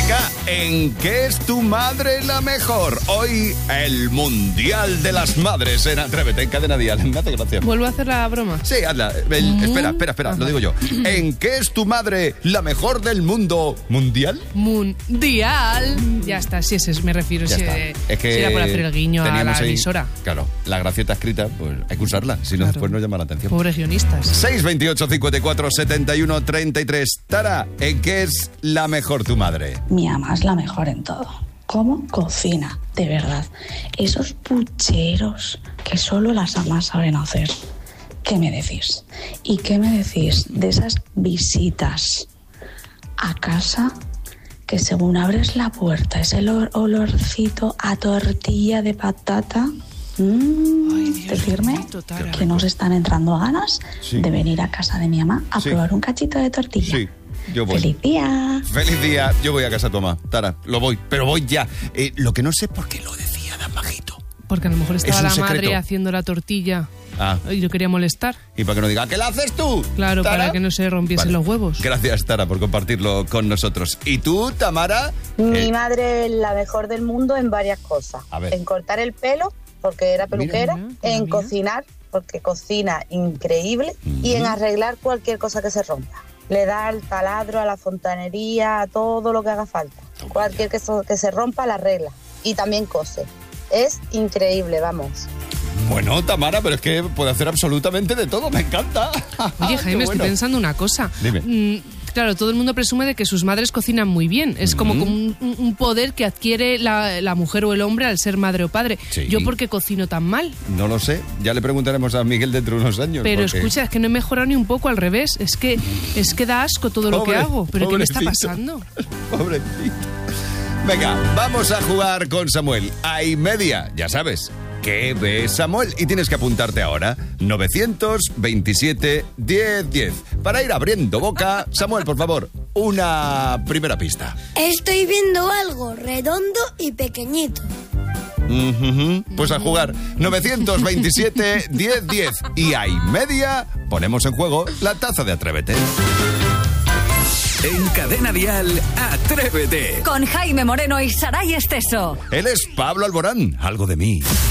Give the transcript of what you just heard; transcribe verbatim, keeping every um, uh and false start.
Venga, ¿en qué es tu madre la mejor? Hoy, el Mundial de las Madres en Atrévete, en Cadena Dial. Me hace gracia. ¿Vuelvo a hacer la broma? Sí, hazla. El, espera, espera, espera, lo digo yo. ¿En qué es tu madre la mejor del mundo mundial? Mundial. Ya está, sí, ese es, me refiero. Ya si, está. eh, Es que si era por hacer el guiño a la ahí, emisora. Claro, la gracieta escrita, pues hay que usarla, si no Claro. después no llama la atención. Pobres guionistas. seis veintiocho, cincuenta y cuatro, setenta y uno, treinta y tres. Tara, ¿en qué es la mejor tu madre? Mi ama es la mejor en todo. ¿Cómo cocina? De verdad. Esos pucheros que solo las amas saben hacer. ¿Qué me decís? ¿Y qué me decís de esas visitas a casa que según abres la puerta, ese olor, olorcito a tortilla de patata? Mmm, Ay, Dios decirme bendito, Tara. que nos están entrando ganas Sí. de venir a casa de mi mamá a Sí. probar un cachito de tortilla. Sí, yo voy. ¡Feliz día! Feliz día, yo voy a casa de tu mamá. Tara, lo voy, pero voy ya. Eh, lo que no sé por qué lo decía tan bajito. Porque a lo mejor estaba Es un la secreto. madre haciendo la tortilla Ah, y yo quería molestar. y para que no diga, ¿qué la haces tú? Claro, Tara? para que no se rompiesen Vale. los huevos. Gracias, Tara, por compartirlo con nosotros. ¿Y tú, Tamara? Mi Eh, madre es la mejor del mundo en varias cosas. A ver. En cortar el pelo, porque era peluquera. mira, en mira. cocinar, porque cocina increíble. Y en arreglar cualquier cosa que se rompa. Le da al taladro, a la fontanería, a todo lo que haga falta. Toma Cualquier que, so- que se rompa, la arregla. Y también cose. Es increíble, vamos. Bueno, Tamara, pero es que puede hacer absolutamente de todo, me encanta. Oye, Qué Jaime, estoy bueno. pensando una cosa. Dime. Mm, claro, todo el mundo presume de que sus madres cocinan muy bien. Es como, como un, un poder que adquiere la, la mujer o el hombre al ser madre o padre. Sí. ¿Yo por qué cocino tan mal? No lo sé, ya le preguntaremos a Miguel dentro de unos años. Pero porque- escucha, es que no he mejorado ni un poco, al revés. Es que es que da asco todo lo que Pobre- hago. ¿Pero qué me está pobrecito. pasando? Pobrecito. Venga, vamos a jugar con Samuel. A y media, ya sabes. ¿Qué ve Samuel? Y tienes que apuntarte ahora. novecientos veintisiete, diez, diez. Para ir abriendo boca, Samuel, por favor, una primera pista. Estoy viendo algo redondo y pequeñito. Ujujú. Pues a jugar. novecientos veintisiete, diez, diez. Y a y media, ponemos en juego la taza de Atrévete. En Cadena Dial, Atrévete. Con Jaime Moreno y Saray Esteso. Él es Pablo Alborán. Algo de mí.